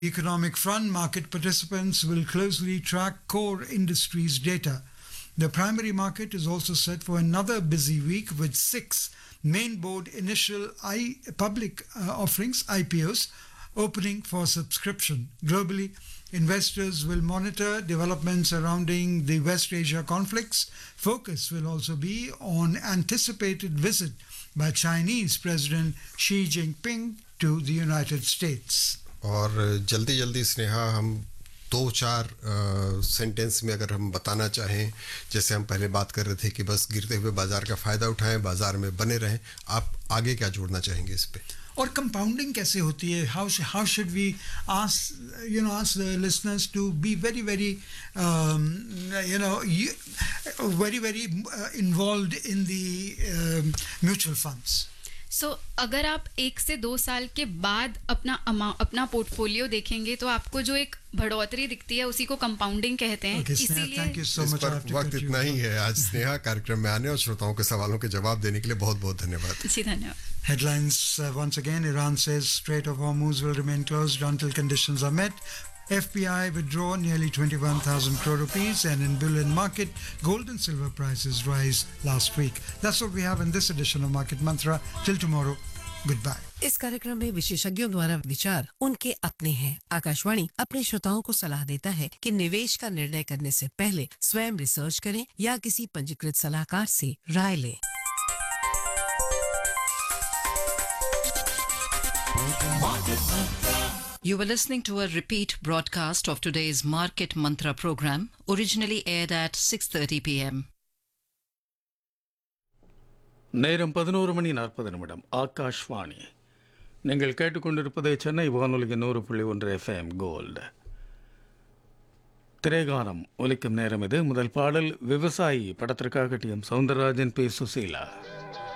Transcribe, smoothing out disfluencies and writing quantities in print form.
Economic front, market participants will closely track core industries data. The primary market is also set for another busy week with six main board initial public offerings, IPOs, opening for subscription. Globally, investors will monitor developments surrounding the West Asia conflicts. Focus will also be on anticipated visit by Chinese President Xi Jinping to the United States. और जल्दी जल्दी स्नेहा हम दो चार sentence में अगर हम बताना चाहें, जैसे हम पहले बात कर रहे थे कि बस गिरते हुए बाजार का फ़ायदा उठाएं, बाजार में बने रहें, आप आगे क्या जोड़ना चाहेंगे इस पे? और कंपाउंडिंग कैसे होती है? How should we ask the listeners to be very very very involved in the mutual funds. सो अगर आप 1 से 2 साल के बाद अपना पोर्टफोलियो देखेंगे तो आपको जो एक बढ़ोतरी दिखती है उसी को कंपाउंडिंग कहते हैं. इसीलिए वक्त इतना ही है आज. स्नेहा, कार्यक्रम में आने और श्रोताओं के सवालों के जवाब देने के लिए बहुत बहुत धन्यवाद. जी धन्यवाद. Headlines once again: Iran says Strait of Hormuz will remain closed until conditions are met. FPI withdraw nearly 21,000 crore rupees, and in bullion market, gold and silver prices rise last week. That's what we have in this edition of Market Mantra. Till tomorrow, goodbye. इस कार्यक्रम में विशेषज्ञों द्वारा विचार उनके अपने हैं. आकाशवाणी अपने श्रोताओं को सलाह देता है कि निवेश का निर्णय करने से पहले स्वयं रिसर्च करें या किसी पंजीकृत सलाहकार से राय लें. You were listening to a repeat broadcast of today's Market Mantra program, originally aired at 6:30 p.m. நேரம் 11:40 ஆகாஷ்வாணி. நீங்கள் கேட்டுக்கொண்டிருப்பது சென்னை வானொலியின் 100.1 FM கோல்டு. திரைகானம் ஒலிக்கும் நேரம் இது. முதல் பாடல் விவசாயி படத்திற்காக டி.எம். சௌந்தரராஜன், பி. சுசீலா.